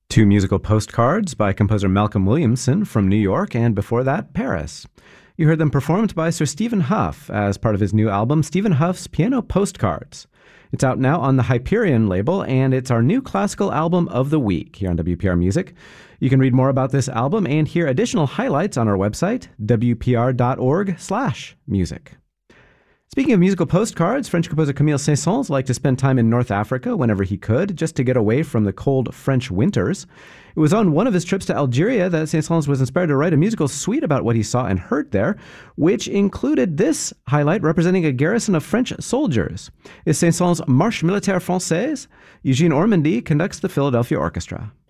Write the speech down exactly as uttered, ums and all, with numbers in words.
Two musical postcards by composer Malcolm Williamson from New York, and before that, Paris. You heard them performed by Sir Stephen Hough as part of his new album, Stephen Hough's Piano Postcards. It's out now on the Hyperion label, and it's our new classical album of the week here on W P R Music. You can read more about this album and hear additional highlights on our website, w p r dot org slash music. Speaking of musical postcards, French composer Camille Saint-Saëns liked to spend time in North Africa whenever he could, just to get away from the cold French winters. It was on one of his trips to Algeria that Saint-Saëns was inspired to write a musical suite about what he saw and heard there, which included this highlight representing a garrison of French soldiers. Is Saint-Saëns' Marche Militaire Française? Eugene Ormandy conducts the Philadelphia Orchestra.